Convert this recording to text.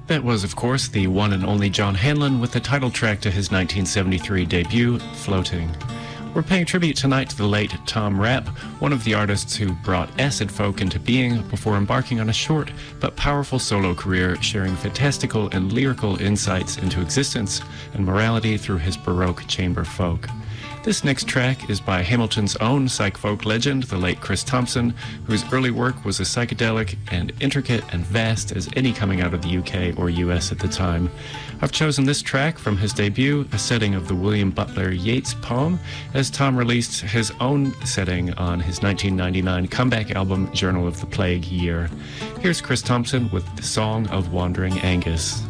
That was, of course, the one and only John Hanlon with the title track to his 1973 debut, Floating. We're paying tribute tonight to the late Tom Rapp, one of the artists who brought acid folk into being before embarking on a short but powerful solo career, sharing fantastical and lyrical insights into existence and morality through his Baroque chamber folk. This next track is by Hamilton's own psych folk legend, the late Chris Thompson, whose early work was as psychedelic and intricate and vast as any coming out of the UK or US at the time. I've chosen this track from his debut, a setting of the William Butler Yeats poem, as Tom released his own setting on his 1999 comeback album, Journal of the Plague Year. Here's Chris Thompson with the Song of Wandering Angus.